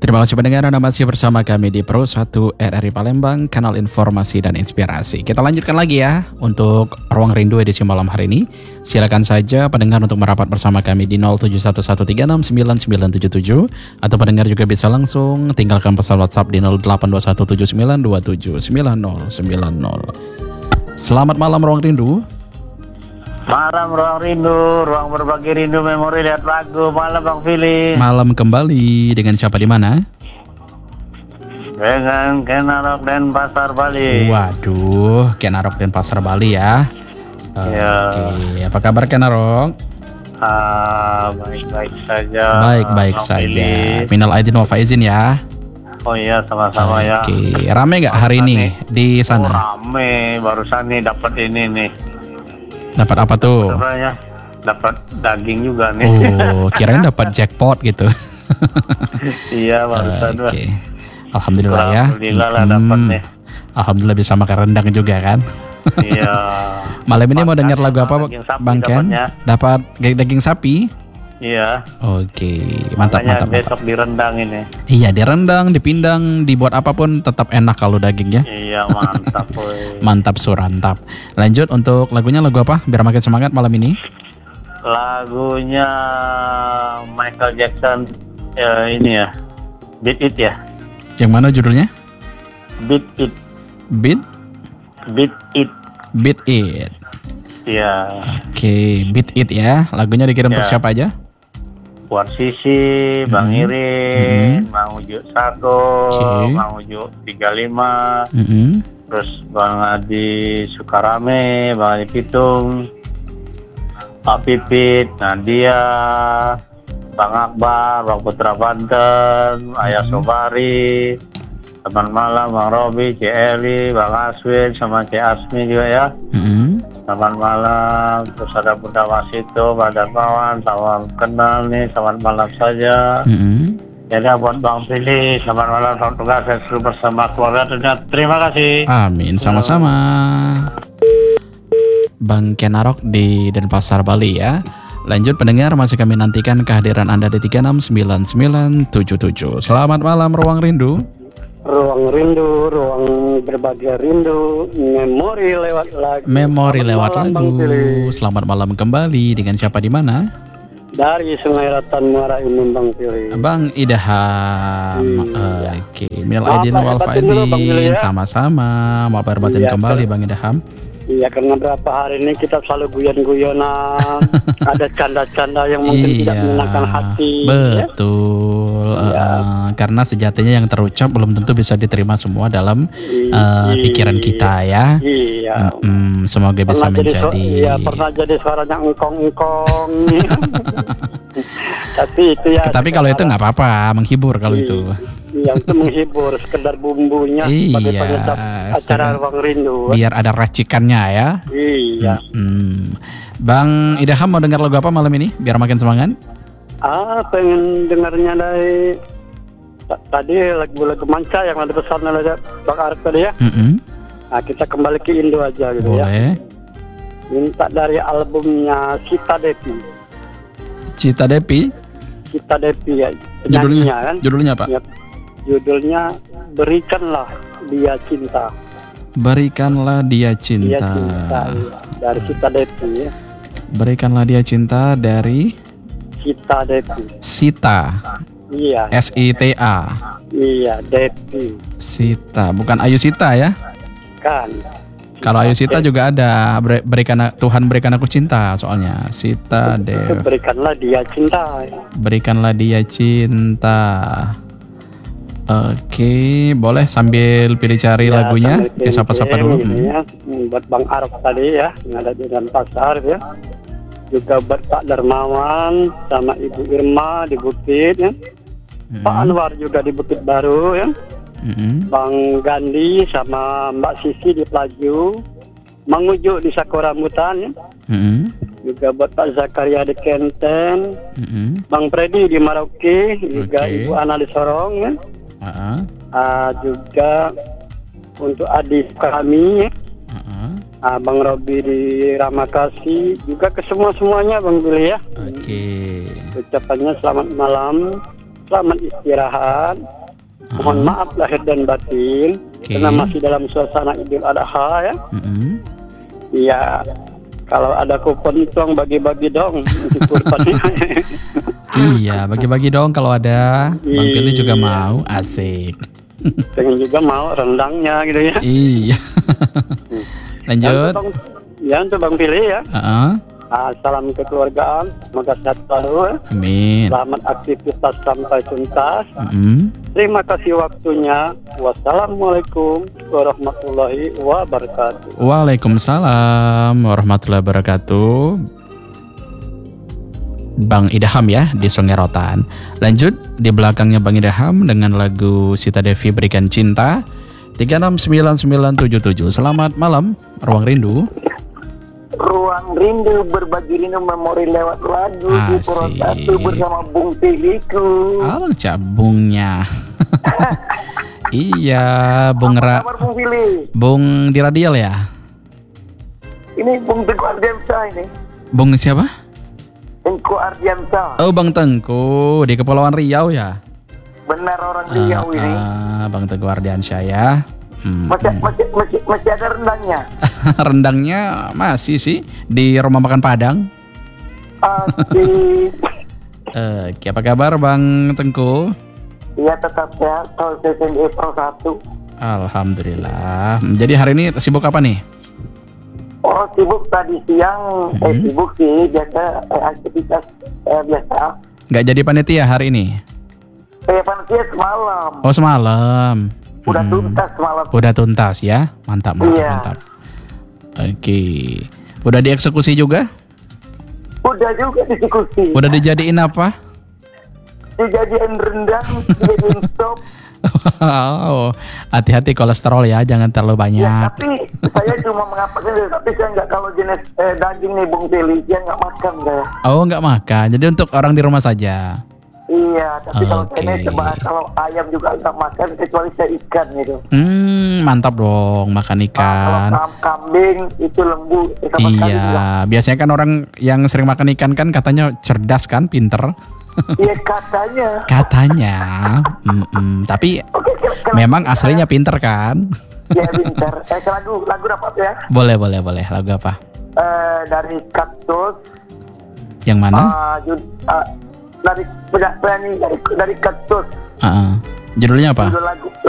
Terima kasih pendengar, Anda masih bersama kami di Pro 1 RRI Palembang, kanal informasi dan inspirasi. Kita lanjutkan lagi ya untuk Ruang Rindu edisi malam hari ini. Silakan saja pendengar untuk merapat bersama kami di 0711369977 atau pendengar juga bisa langsung tinggalkan pesan WhatsApp di 082179279090. Selamat malam Ruang Rindu. Malam Ruang Rindu, ruang berbagi rindu, memori lihat lagu. Malam Bang Fili. Malam kembali dengan siapa di mana? Dengan Kenarok dan Pasar Bali. Waduh, Kenarok dan Pasar Bali ya. Oke, apa kabar Kenarok? Baik-baik saja. Baik-baik saja. Minal aidin wal faizin ya. Oh iya, sama-sama ya. Oke, rame nggak hari ini di sana? Rame, barusan nih dapat ini nih. Dapat apa tuh? Sebenarnya dapat daging juga nih. Oh, kirain dapat jackpot gitu. Iya, barusan. Oke. Alhamdulillah ya. Alhamdulillah lah dapat nih. Alhamdulillah bisa makan rendang juga kan. Iya. Malam ini mau dengar lagu apa Bang Ken? Dapat daging sapi? Iya. Oke, mantap. Besok direndang ini. Iya, direndang, dipindang, dibuat apapun tetap enak kalau dagingnya. Iya, mantap. Mantap surantap. Lanjut untuk lagunya, lagu apa? Biar makin semangat malam ini. Lagunya Michael Jackson ini ya. Beat It ya. Yang mana judulnya? Beat It. Beat It. Iya. Oke, Beat It ya. Lagunya dikirim untuk siapa aja? Warsisi, Bang Irin, Mang Ujo Sako, Mang Ujo 35, terus Bang Adi Sukarame, Bang Adi Pitung, Pak Pipit, Nadia, Bang Akbar, Bang Putra Banten, Ayah Sobari, teman malam Bang Robi, Cik Eli, Bang Aswin, sama Cik Asmi juga ya. Selamat malam, terus ada Bunda Wasito, Badan Kawan, salam kenal nih, selamat malam saja. Jadi buat Bang Pilih, selamat malam, selamat tugas, saya seluruh bersama keluarga. Terima kasih. Amin, sama-sama. Bang Kenarok di Denpasar, Bali ya. Lanjut pendengar, masih kami nantikan kehadiran Anda di 369977. Selamat malam Ruang Rindu. Ruang rindu, ruang berbagi rindu, memori lewat lagu. Memori lewat lagu. Selamat malam kembali dengan siapa di mana? Dari Sungai Ratan Muara ini Bang Pili. Bang Idham. Oke, minal aidin wal faizin. Sama-sama. Mau batin kembali Bang Idham. Iya, karena berapa hari ini kita selalu guyon-guyonan, ada canda-canda yang mungkin tidak menyenangkan hati. Betul. Karena sejatinya yang terucap belum tentu bisa diterima semua dalam pikiran kita ya. Iya. Semoga bisa menjadi. Iya, pernah jadi suaranya engkong-engkong. Tapi kalau itu nggak apa-apa, menghibur kalau itu. Iya, itu menghibur, sekedar bumbunya sebagai penyedap acara Ruang Rindu. Biar ada racikannya ya. Iya. Bang Idham mau dengar lagu apa malam ini? Biar makin semangat. Pengen dengarnya dari tadi lagu-lagu manca yang ada pesan oleh Bang Arif tadi ya. Nah, kita kembali ke Indo aja gitu. Boleh. Ya. Minta dari albumnya Cita Depi. Cita Depi ya. Judulnya apa? Ya, judulnya Berikanlah Dia Cinta. Berikanlah Dia Cinta. Dia cinta ya. Dari Cita Depi ya. Berikanlah Dia Cinta dari Cita Depi. Sita. Iya. SITA. Iya, Depi. Sita, bukan Ayu Sita ya? Kan. Kalau Ayu Sita juga ada Tuhan berikan aku cinta soalnya. Sita Dev. Berikanlah Dia Cinta. Berikanlah Dia Cinta. Oke, boleh sambil pilih cari lagunya. Sapa-sapa dulu. Ya. Buat Bang Arif tadi ya, yang ada di Denpasar ya. Juga buat Pak Darmawan sama Ibu Irma di Bukit ya. Pak Anwar juga di Bukit Baru ya. Bang Gandhi sama Mbak Sisi di Pelaju. Mang Ujo di Sakura Rambutan ya. Juga buat Pak Zakaria di Kenten. Bang Freddy di Merauke. Juga Ibu Ana di Sorong ya. Juga untuk adik kami ya. Bang Robi di Ramakasi, juga ke semuanya Bang Billy ya. Oke. Ucapannya selamat malam. selamat istirahat. Mohon maaf lahir dan batin, karena masih dalam suasana Idul Adha ya. Iya, kalau ada kupon tolong bagi-bagi dong. Iya, bagi-bagi dong kalau ada. Bang Pilih juga mau, asik. Pengen juga mau rendangnya gitu ya. Iya. Lanjut. Untuk Bang Pilih ya. Salam kekeluargaan, semoga sehat selalu ya. Amin. Selamat aktivitas sampai tuntas. Terima kasih waktunya. Wassalamualaikum warahmatullahi wabarakatuh. Waalaikumsalam warahmatullahi wabarakatuh. Bang Idham ya di Sungai Rotan. Lanjut di belakangnya Bang Idham dengan lagu Sita Devi Berikan Cinta 369977. Selamat malam Ruang Rindu. Ruang Rindu berbagi rindu memori lewat lagu di Pro 1 bersama Bung Piliku. Alang cabungnya. Iya, Bung Bung Pili? Bung di Radial ya? Ini Bung Tengku Ardiansa ini. Bung siapa? Tengku Ardiansa. Oh, Bang Tengku di Kepulauan Riau ya? Benar orang Riau ini. Bang Tengku Ardiansyah ya. Masih ada rendangnya. Rendangnya masih sih di rumah makan Padang. Oke, apa kabar Bang Tengku? Iya, tetap sehat. Kalau CCNE Pro 1. Alhamdulillah. Jadi hari ini sibuk apa nih? Oh, sibuk tadi siang. Sibuk sih, biasa aktivitas biasa. Nggak jadi panitia hari ini? Panitia semalam. Oh, semalam. Udah tuntas semalam. Udah tuntas ya? Mantap. Mantap. Oke. Udah dieksekusi juga? Udah juga dieksekusi. Udah dijadiin apa? Dijadiin rendang, dijadiin sop. Oh, hati-hati kolesterol ya, jangan terlalu banyak. Ya, tapi saya cuma mengapaknya, tapi saya nggak, kalau jenis daging nih Bung Pili, dia nggak makan saya. Oh, nggak makan. Jadi untuk orang di rumah saja. Iya, tapi kalau saya coba, kalau ayam juga nggak makan kecuali saya ikan gitu. Mantap dong makan ikan. Kalau kambing itu lembu. Iya, biasanya kan orang yang sering makan ikan kan katanya cerdas kan, pinter. Iya katanya. Katanya. Tapi memang aslinya pinter kan? Iya pinter. Lagu dapat ya? Boleh. Lagu apa? Dari Kaktus. Yang mana? Dari Kaktus. Judulnya apa? Judul lagu